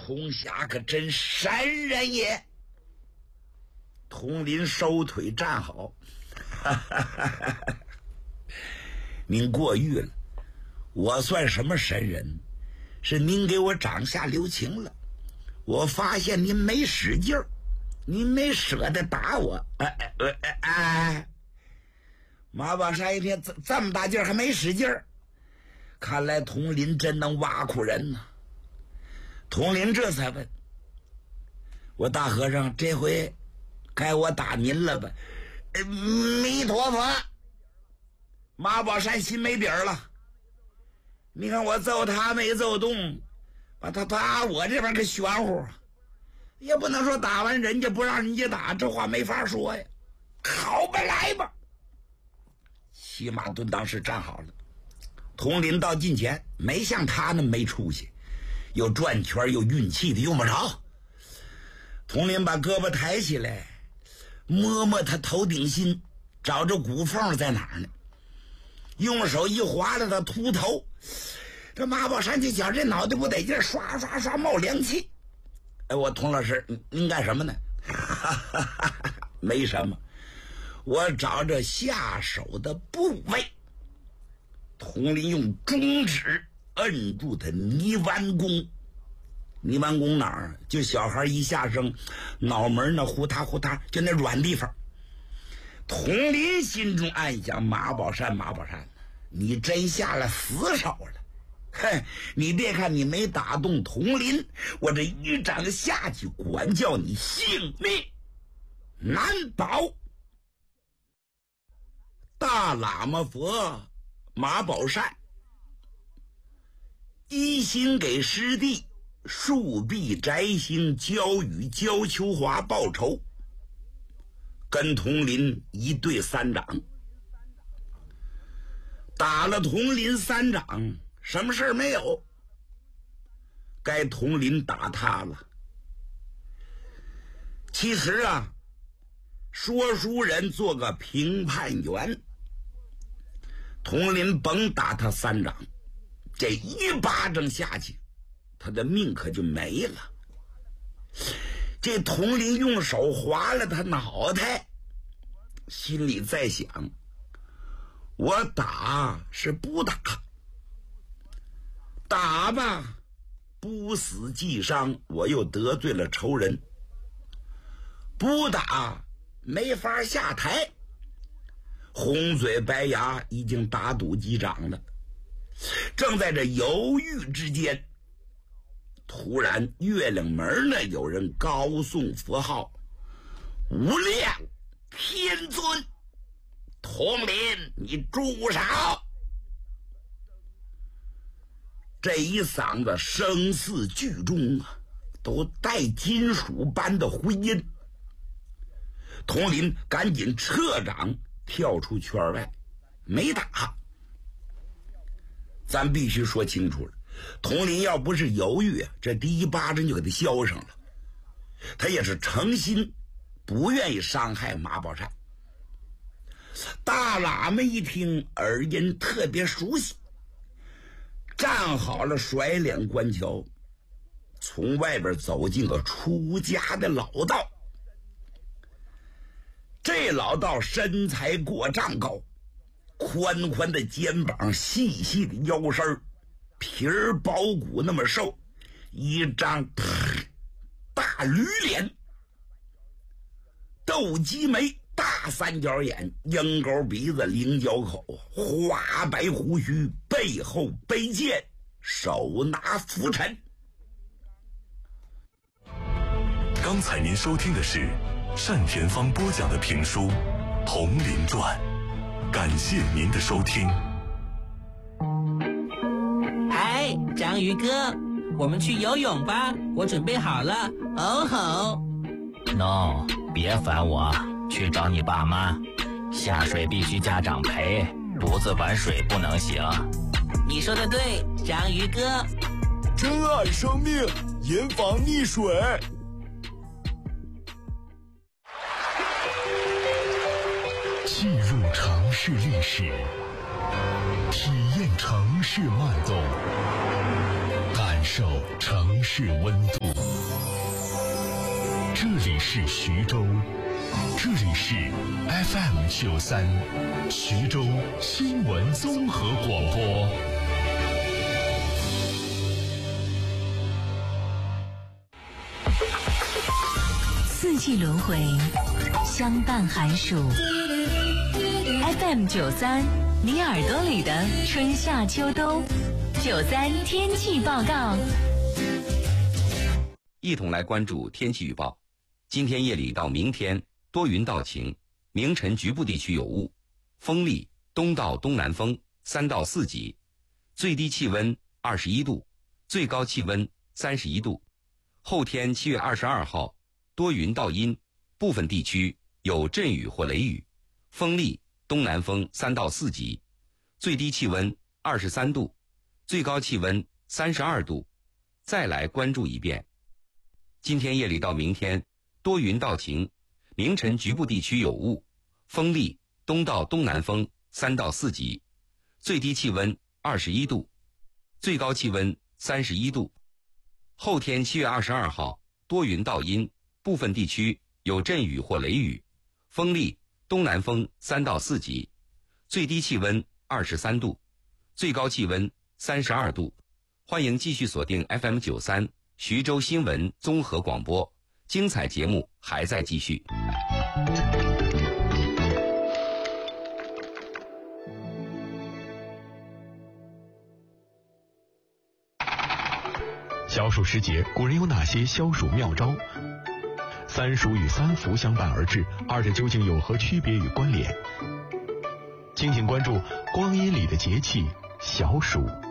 童侠可真神人也。佟林收腿站好，您过誉了，我算什么神人？是您给我掌下留情了。我发现您没使劲儿，您没舍得打我。马宝山一听这么大劲儿还没使劲儿，看来佟林真能挖苦人呢。佟林这才问我：大和尚，这回该我打您了吧？弥陀佛。马宝山心没底儿了。你看我揍他没揍动，把他打我这边可玄乎，也不能说打完人家不让人家打，这话没法说呀。好吧，来吧。骑马蹲当时站好了。佟林到近前，没像他那么没出息，又转圈又运气的用不着。佟林把胳膊抬起来，摸摸他头顶心，找着骨缝在哪儿呢，用手一划了他秃头。这马宝山这觉这脑袋不得劲，刷刷刷冒凉气。我佟老师，您干什么呢？没什么，我找着下手的部位。佟林用中指摁住他泥丸宫。泥丸宫哪儿？就小孩一下生，脑门那呼嗒呼嗒，就那软地方。佟林心中暗想：马宝山，马宝山，你真下了死手了。哼，你别看你没打动佟林，我这一掌下去，管教你性命难保。大喇嘛佛马宝善一心给师弟树壁摘星焦雨焦秋华报仇，跟佟林一对三掌，打了佟林三掌，什么事没有，该佟林打他了。其实啊，说书人做个评判员，佟林甭打他三掌，这一巴掌下去，他的命可就没了。这佟林用手划了他脑袋，心里在想：我打是不打？打吧，不死即伤，我又得罪了仇人；不打，没法下台。红嘴白牙已经打赌几掌了。正在这犹豫之间，突然月亮门那有人高诵佛号：无量天尊，佟林，你住手！这一嗓子声似巨钟啊，都带金属般的回音。佟林赶紧撤掌，跳出圈外，没打。咱必须说清楚了，佟林要不是犹豫啊，这第一巴掌就给他削上了。他也是诚心不愿意伤害马宝善。大喇嘛一听耳音特别熟悉，站好了，甩脸观瞧，从外边走进个出家的老道。这老道身材过丈高，宽宽的肩膀，细细的腰身，皮儿包骨那么瘦，一张大驴脸，斗鸡眉，大三角眼，鹰钩鼻子，菱角口，花白胡须，背后背剑，手拿拂尘。 刚才您收听的是单田芳播讲的评书《佟林传》，感谢您的收听。 哎，章鱼哥，我们去游泳吧，我准备好了。哦吼 No， 别烦我，去找你爸妈。下水必须家长陪，独自玩水不能行。 你说的对，章鱼哥。 珍爱生命，严防溺水。 记录城市历史，体验城市脉动，感受城市温度。这里是徐州，这里是 FM93 徐州新闻综合广播。 四季轮回，相伴寒暑。FM93，你耳朵里的春夏秋冬。93天气报告。 一同来关注天气预报。今天夜里到明天多云到晴，明晨局部地区有雾，风力东到东南风3到4级，最低气温21度，最高气温31度。后天7月22号多云到阴，部分地区有阵雨或雷雨，风力东南风3到4级，最低气温23度，最高气温32度。再来关注一遍。今天夜里到明天多云到晴，明晨局部地区有雾，风力东到东南风3到4级，最低气温21度，最高气温31度。后天7月22号多云到阴，部分地区有阵雨或雷雨，风力东南风3到4级，最低气温23度，最高气温32度。欢迎继续锁定 FM93 徐州新闻综合广播，精彩节目还在继续。 消暑时节，古人有哪些消暑妙招？三暑与三伏相伴而至，二者究竟有何区别与关联？敬请关注光阴里的节气——小暑。